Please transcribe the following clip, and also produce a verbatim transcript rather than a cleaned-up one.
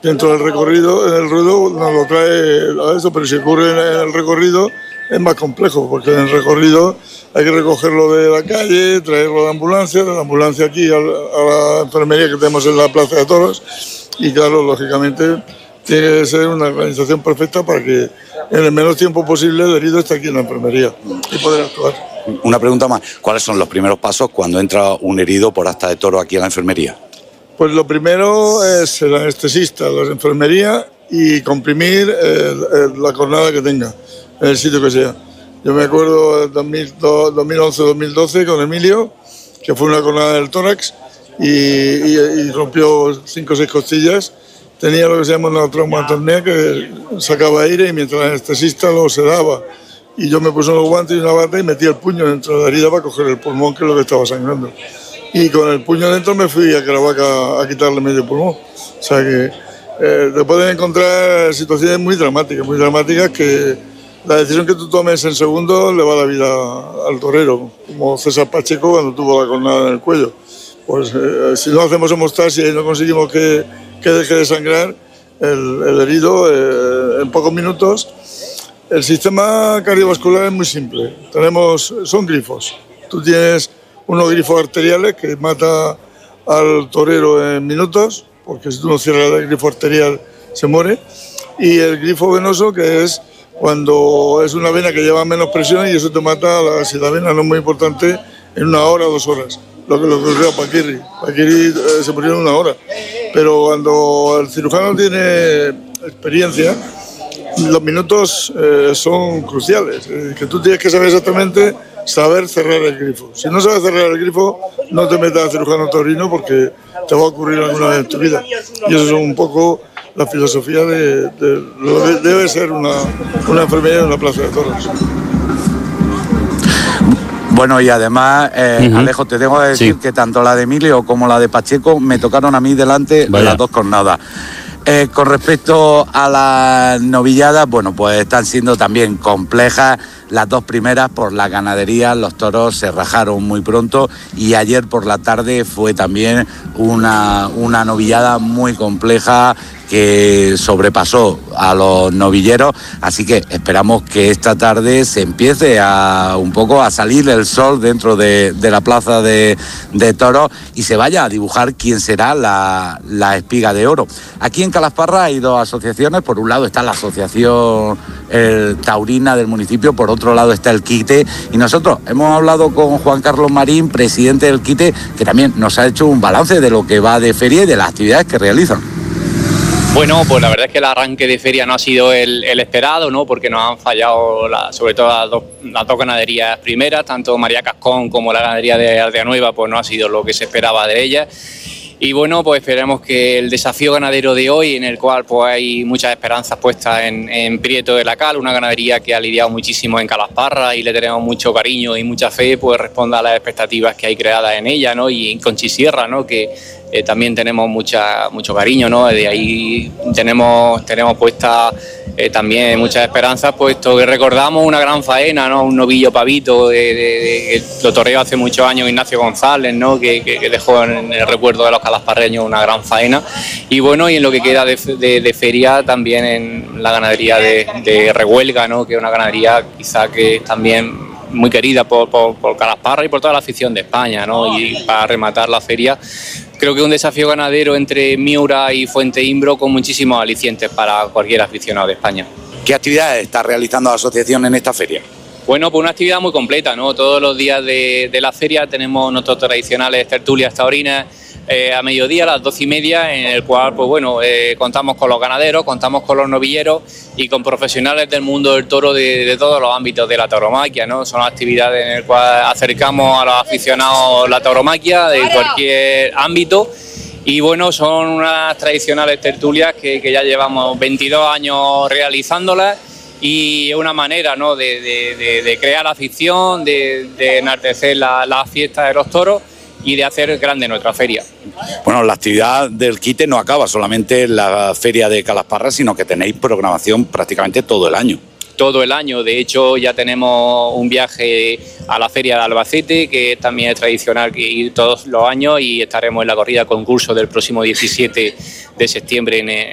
dentro del recorrido, en el ruedo nos lo trae a eso, pero si ocurre en el recorrido es más complejo, porque en el recorrido hay que recogerlo de la calle, traerlo a la ambulancia, de la ambulancia aquí a la enfermería que tenemos en la Plaza de Toros, y claro, lógicamente tiene que ser una organización perfecta para que en el menos tiempo posible el herido esté aquí en la enfermería y poder actuar. Una pregunta más, ¿cuáles son los primeros pasos cuando entra un herido por asta de toro aquí en la enfermería? Pues lo primero es el anestesista, la enfermería y comprimir el, el, la cornada que tenga, en el sitio que sea. Yo me acuerdo del dos mil once dos mil doce con Emilio, que fue una cornada del tórax y, y, y rompió cinco o seis costillas. Tenía lo que se llama una traumatomía, que sacaba aire y mientras el anestesista lo sedaba. Y yo me puse unos guantes y una bata y metí el puño dentro de la herida para coger el pulmón, que es lo que estaba sangrando. Y con el puño dentro me fui a Caravaca a quitarle medio pulmón. O sea que eh, te pueden encontrar situaciones muy dramáticas, muy dramáticas que la decisión que tú tomes en segundos le va a la vida al torero, como César Pacheco cuando tuvo la cornada en el cuello. Pues eh, si no hacemos hemostasia y no conseguimos que, que deje de sangrar el, el herido eh, en pocos minutos. El sistema cardiovascular es muy simple. Tenemos, son grifos. Tú tienes unos grifos arteriales que mata al torero en minutos, porque si tú no cierras el grifo arterial se muere. Y el grifo venoso, que es cuando es una vena que lleva menos presión y eso te mata, la, si la vena no es muy importante, en una hora o dos horas. Lo que lo ocurrió a Paquirri. Paquirri eh, se murió en una hora. Pero cuando el cirujano tiene experiencia, los minutos eh, son cruciales. Eh, que tú tienes que saber exactamente saber cerrar el grifo. Si no sabes cerrar el grifo, no te metas a cirujano taurino porque te va a ocurrir alguna vez en tu vida. Y eso es un poco la filosofía de, de lo que debe ser una, una enfermería en una plaza de toros. Bueno, y además, eh, uh-huh. Alejo, te tengo que decir sí. que tanto la de Emilio como la de Pacheco me tocaron a mí delante Vaya. las dos cornadas. Eh, con respecto a las novilladas, bueno, pues están siendo también complejas las dos primeras por la ganadería. Los toros se rajaron muy pronto y ayer por la tarde fue también una, una novillada muy compleja que sobrepasó a los novilleros, así que esperamos que esta tarde se empiece a un poco a salir el sol dentro de, de la plaza de, de toros y se vaya a dibujar quién será la, la espiga de oro. Aquí en Calasparra hay dos asociaciones, por un lado está la asociación el taurina del municipio, por otro lado está el Quite, y nosotros hemos hablado con Juan Carlos Marín, presidente del Quite, que también nos ha hecho un balance de lo que va de feria y de las actividades que realizan. Bueno, pues la verdad es que el arranque de feria no ha sido el, el esperado, ¿no? Porque nos han fallado la, sobre todo las dos, las dos ganaderías primeras, tanto María Cascón como la ganadería de Aldea Nueva, pues no ha sido lo que se esperaba de ellas. Y bueno, pues esperemos que el desafío ganadero de hoy, en el cual pues hay muchas esperanzas puestas en, en Prieto de la Cal, una ganadería que ha lidiado muchísimo en Calasparra y le tenemos mucho cariño y mucha fe, pues responda a las expectativas que hay creadas en ella, ¿no? Y en Conchisierra, ¿no? Que eh, también tenemos mucha, mucho cariño, ¿no? De ahí tenemos, tenemos puestas eh, también muchas esperanzas, puesto que recordamos una gran faena, ¿no? Un novillo pavito de, de, de, de lo toreó hace muchos años Ignacio González, ¿no? Que, que, que dejó en el recuerdo de los calasparreños una gran faena. Y bueno, y en lo que queda de, de, de feria también en la ganadería de, de Rehuelga, ¿no? Que es una ganadería quizá que también muy querida por, por, por Calasparra y por toda la afición de España, ¿no? Y para rematar la feria, creo que un desafío ganadero entre Miura y Fuente Imbro con muchísimos alicientes para cualquier aficionado de España. ¿Qué actividades está realizando la asociación en esta feria? Bueno, pues una actividad muy completa, ¿no? Todos los días de, de la feria tenemos nuestros tradicionales tertulias taurinas eh, a mediodía, a las doce y media, en el cual, pues bueno, eh, contamos con los ganaderos, contamos con los novilleros y con profesionales del mundo del toro de, de todos los ámbitos de la tauromaquia, ¿no? Son actividades en las cuales acercamos a los aficionados la tauromaquia de cualquier ámbito. Y bueno, son unas tradicionales tertulias que, que ya llevamos veintidós años realizándolas. Y es una manera, ¿no? de, de, de, de crear afición, de, de enaltecer la, la fiesta de los toros y de hacer grande nuestra feria. Bueno, la actividad del Quite no acaba solamente en la feria de Calasparra, sino que tenéis programación prácticamente todo el año. Todo el año, de hecho ya tenemos un viaje a la feria de Albacete, que también es tradicional que ir todos los años, y estaremos en la corrida concurso del próximo diecisiete de septiembre en